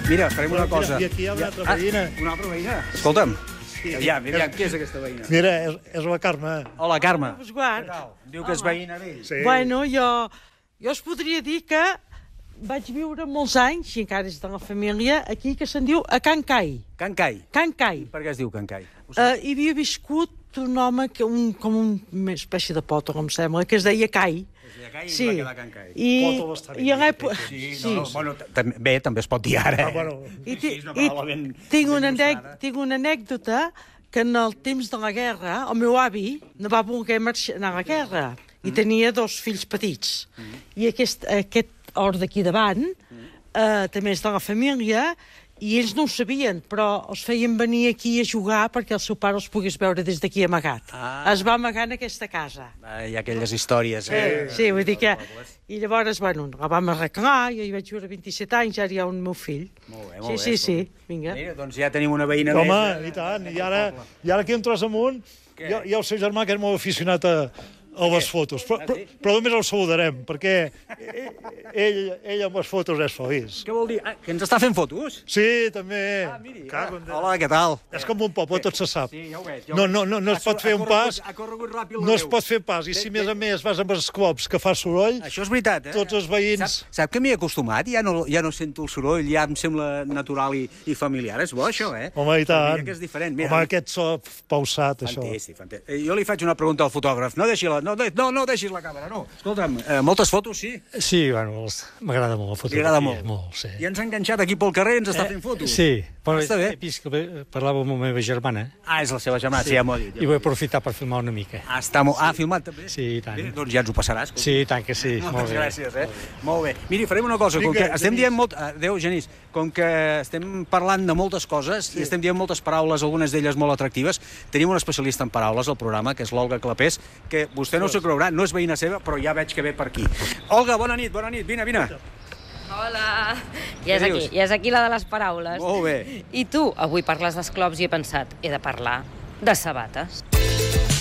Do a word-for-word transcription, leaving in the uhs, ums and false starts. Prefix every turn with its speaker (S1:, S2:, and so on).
S1: Mira, farem una cosa.
S2: I aquí hi ha una altra veïna.
S1: Ah, una altra veïna? Escolta'm. Aviam, aviam, qui és aquesta veïna?
S2: Mira, és, és la Carme.
S1: Hola, Carme.
S3: Pues guard.
S1: Diu que és veïna d'ell.
S2: Sí.
S3: Bueno, jo, jo us podria dir que vaig viure molts anys, i encara és de la família, aquí que se'n diu a Can Cai.
S1: Can Cai.
S3: Can Cai.
S1: Per què es diu Can Cai?
S3: Uh, hi havia viscut un home, que un, com una espècie de poto, com sembla, que es deia Cai.
S1: Sí. Va quedar Can Cai.
S3: I,
S2: Poto bastant
S3: i a l'època...
S1: Sí, no, no, bueno, també, bé, també es pot dir ara.
S2: Ah, bueno.
S3: I, ti,
S1: Sí, és una
S3: i
S1: paraula ben-
S3: tinc, una
S1: ben
S3: anèc,
S1: usada.
S3: tinc una anècdota que en el temps de la guerra el meu avi no va voler marxar anar a la guerra i tenia dos fills petits. I aquest, aquest hort d'aquí davant eh, també és de la família i ells no ho sabien, però els feien venir aquí a jugar perquè el seu pare els pogués veure des d'aquí amagat.
S1: Ah.
S3: Es va amagar en aquesta casa.
S1: Ah, hi ha aquelles històries.
S3: Sí, sí, vull dir que... I llavors, bueno, la vam arreglar, jo hi vaig viure vint-i-set anys, ara hi ha un meu fill.
S1: Molt bé,
S3: Sí,
S1: molt
S3: sí,
S1: bé.
S3: sí, vinga.
S1: Mira, doncs ja tenim una veïna
S2: Home,
S1: més.
S2: i tant. I ara, i ara aquí un tros amunt, hi ha, hi ha el seu germà que és molt aficionat a, a les fotos. Però, però, però només el saludarem, perquè ell, ell amb les fotos és feliç.
S1: Què vol dir? Ah, que ens està fent fotos?
S2: Sí, també.
S1: Ah, miri.
S2: Cago en Déu.
S1: Hola, què tal?
S2: És com un poble, tot se sap.
S1: Sí, ja ho veig. Ja
S2: No,
S1: ho
S2: no,
S1: veig.
S2: no, no es
S1: Ha
S2: pot
S1: cor-
S2: fer
S1: ha
S2: un
S1: corregut-
S2: pas,
S1: Ha corregut ràpid la
S2: no es
S1: veu.
S2: pot fer pas. I si, a més a més, vas amb els cops que fa soroll,
S1: Això és veritat, eh?
S2: tots els veïns...
S1: Sap, sap que m'hi he acostumat? Ja no, ja no sento el soroll, ja em sembla natural i, i familiar. És bo, això, eh?
S2: Home, i tant.
S1: Mira que és diferent. Mira,
S2: Home, aquest so pausat, això.
S1: Fantàstic, fantàstic. Eh, Jo li faig una pregunta al fotògraf. No deixi la, no, de- no, no deixis la càmera, no. Escolta'm, eh, moltes fotos, sí?
S4: Sí, bueno, els- m'agrada molt la fotografia.
S1: Li agrada molt.
S4: molt sí.
S1: I ens ha enganxat aquí pel carrer i ens està fent fotos.
S4: Sí, però
S1: Està bé.
S4: he vist que parlava amb la meva germana
S1: Ah, és la seva germana, sí, ja m'ho ha dit. Ja
S4: i
S1: m'ho ha
S4: vull
S1: dit.
S4: aprofitar per filmar una mica.
S1: Ah, està molt... Ah, filmat també?
S4: Sí, i tant.
S1: Bé, doncs ja ens ho passaràs. escolta.
S4: Sí, i tant que sí, molt
S1: Moltes
S4: bé.
S1: gràcies, eh? Molt bé. Miri, farem una cosa. Com
S2: Vinga,
S1: que estem
S2: Genís.
S1: dient molt... Adéu, Genís. Com que estem parlant de moltes coses i estem dient moltes paraules, algunes d'elles molt atractives, tenim un especialista en paraules al programa, que és l'Olga Clapés, que vostè no s'ho creurà, no és veïna seva, però ja veig que ve per aquí. Olga, bona nit, bona nit. Vine, vine.
S5: Hola! Ja és
S1: Què
S5: aquí,
S1: dius?
S5: ja és aquí la de les paraules.
S1: Molt bé.
S5: I tu, avui parles d'esclops i he pensat, he de parlar de sabates.